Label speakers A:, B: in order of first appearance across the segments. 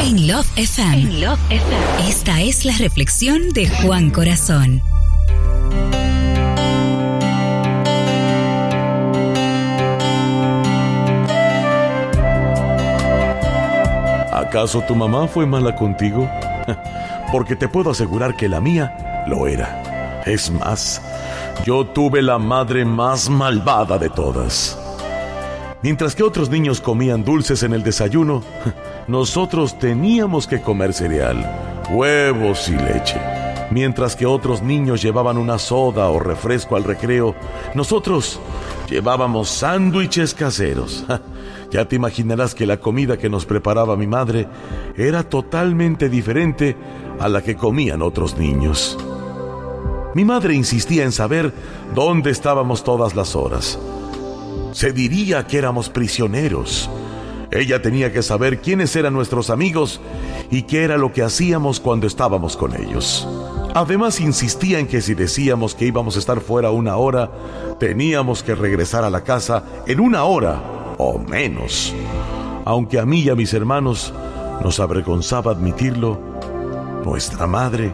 A: En Love FM. En Love FM. Esta es la reflexión de Juan Corazón.
B: ¿Acaso tu mamá fue mala contigo? Porque te puedo asegurar que la mía lo era. Es más, yo tuve la madre más malvada de todas. Mientras que otros niños comían dulces en el desayuno, nosotros teníamos que comer cereal, huevos y leche. Mientras que otros niños llevaban una soda o refresco al recreo, nosotros llevábamos sándwiches caseros. Ya te imaginarás que la comida que nos preparaba mi madre era totalmente diferente a la que comían otros niños. Mi madre insistía en saber dónde estábamos todas las horas. Se diría que éramos prisioneros. Ella tenía que saber quiénes eran nuestros amigos y qué era lo que hacíamos cuando estábamos con ellos. Además, insistía en que si decíamos que íbamos a estar fuera 1 hora, teníamos que regresar a la casa en 1 hora o menos. Aunque a mí y a mis hermanos nos avergonzaba admitirlo, nuestra madre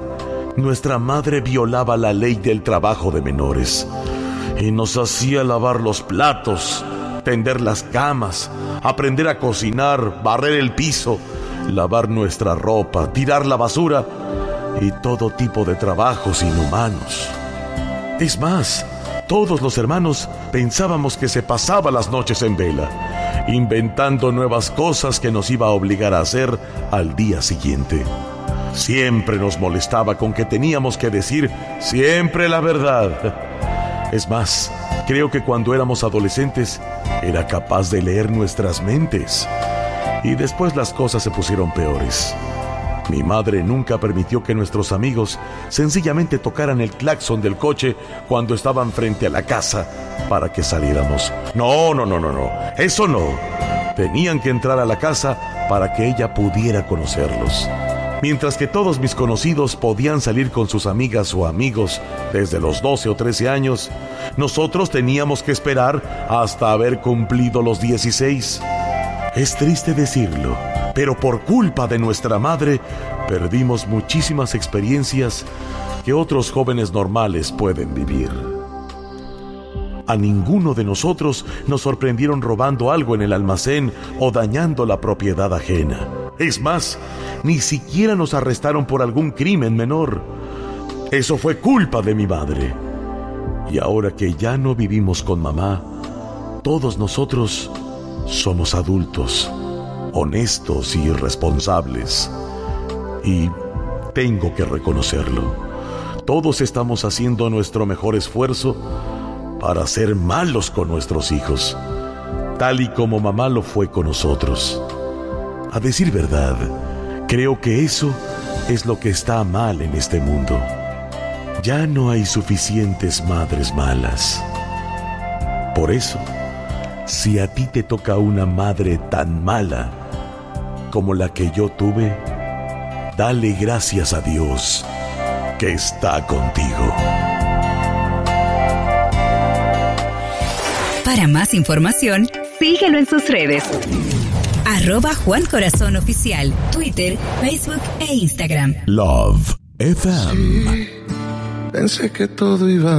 B: violaba la ley del trabajo de menores y nos hacía lavar los platos, tender las camas, aprender a cocinar, barrer el piso, lavar nuestra ropa, tirar la basura y todo tipo de trabajos inhumanos. Es más, todos los hermanos pensábamos que se pasaba las noches en vela, inventando nuevas cosas que nos iba a obligar a hacer al día siguiente. Siempre nos molestaba con que teníamos que decir siempre la verdad. Es más, creo que cuando éramos adolescentes era capaz de leer nuestras mentes. Y después las cosas se pusieron peores. Mi madre nunca permitió que nuestros amigos sencillamente tocaran el claxon del coche cuando estaban frente a la casa para que saliéramos. No, eso no. Tenían que entrar a la casa para que ella pudiera conocerlos. Mientras que todos mis conocidos podían salir con sus amigas o amigos desde los 12 o 13 años, nosotros teníamos que esperar hasta haber cumplido los 16. Es triste decirlo, pero por culpa de nuestra madre, perdimos muchísimas experiencias que otros jóvenes normales pueden vivir. A ninguno de nosotros nos sorprendieron robando algo en el almacén o dañando la propiedad ajena. Es más, ni siquiera nos arrestaron por algún crimen menor. Eso fue culpa de mi madre. Y ahora que ya no vivimos con mamá, todos nosotros somos adultos, honestos y responsables. Y tengo que reconocerlo. Todos estamos haciendo nuestro mejor esfuerzo para ser malos con nuestros hijos, tal y como mamá lo fue con nosotros. A decir verdad, creo que eso es lo que está mal en este mundo. Ya no hay suficientes madres malas. Por eso, si a ti te toca una madre tan mala como la que yo tuve, dale gracias a Dios que está contigo.
A: Para más información, síguelo en sus redes. @Juan Corazón Oficial, Twitter, Facebook e Instagram.
B: Love FM.
C: Sí, pensé que todo iba